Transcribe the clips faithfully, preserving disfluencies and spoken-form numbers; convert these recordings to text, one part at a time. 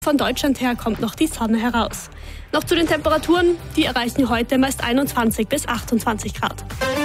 Von Deutschland her kommt noch die Sonne heraus. Noch zu den Temperaturen, die erreichen heute meist einundzwanzig bis achtundzwanzig Grad.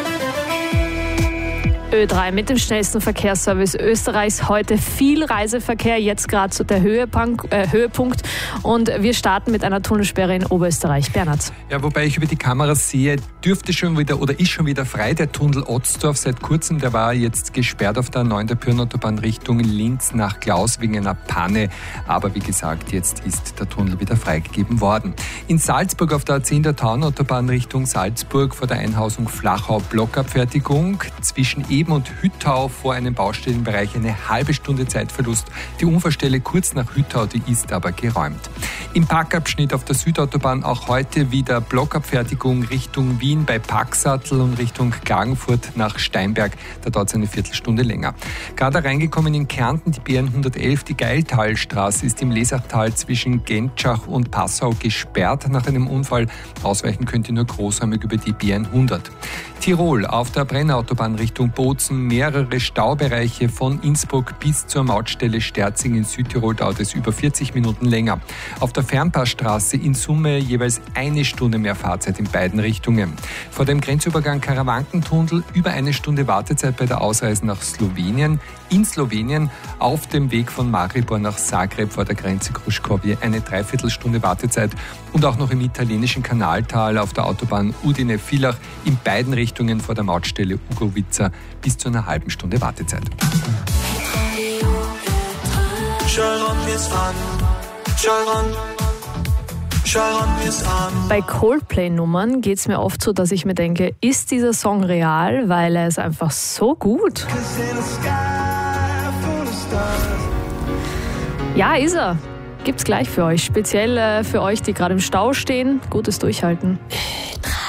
Ö drei mit dem schnellsten Verkehrsservice Österreichs. Heute viel Reiseverkehr, jetzt gerade so der Höhepunkt, äh, Höhepunkt. Und wir starten mit einer Tunnelsperre in Oberösterreich. Bernhard. Ja, wobei ich über die Kameras sehe, dürfte schon wieder oder ist schon wieder frei. Der Tunnel Otzdorf seit kurzem, der war jetzt gesperrt auf der neuen der Pyrnenautobahn Richtung Linz nach Klaus wegen einer Panne. Aber wie gesagt, jetzt ist der Tunnel wieder freigegeben worden. In Salzburg auf der A zehn der Taunautobahn Richtung Salzburg vor der Einhausung Flachau Blockabfertigung. Zwischen Eben und Hüttau vor einem Baustellenbereich eine halbe Stunde Zeitverlust. Die Unfallstelle kurz nach Hüttau, die ist aber geräumt. Im Parkabschnitt auf der Südautobahn auch heute wieder Blockabfertigung Richtung Wien bei Packsattel und Richtung Klagenfurt nach Steinberg. Da dauert es eine Viertelstunde länger. Gerade reingekommen in Kärnten die B N hundertelf, die Geiltalstraße ist im Lesachtal zwischen Gentschach und Passau gesperrt nach einem Unfall. Ausweichen könnt ihr nur großräumig über die B N hundert. Tirol auf der Brennautobahn Richtung Bozen mehrere Staubereiche von Innsbruck bis zur Mautstelle Sterzing in Südtirol dauert es über vierzig Minuten länger. Auf der Fernpassstraße in Summe jeweils eine Stunde mehr Fahrzeit in beiden Richtungen. Vor dem Grenzübergang Karawankentunnel über eine Stunde Wartezeit bei der Ausreise nach Slowenien. In Slowenien auf dem Weg von Maribor nach Zagreb vor der Grenze Kruškovje eine Dreiviertelstunde Wartezeit und auch noch im italienischen Kanaltal auf der Autobahn Udine-Villach in beiden Richtungen vor der Mautstelle Ugovica bis zu einer halben Stunde Wartezeit. Bei Coldplay-Nummern geht es mir oft so, dass ich mir denke, ist dieser Song real, weil er ist einfach so gut. Ja, ist er. Gibt's gleich für euch. Speziell äh, für euch, die gerade im Stau stehen. Gutes Durchhalten.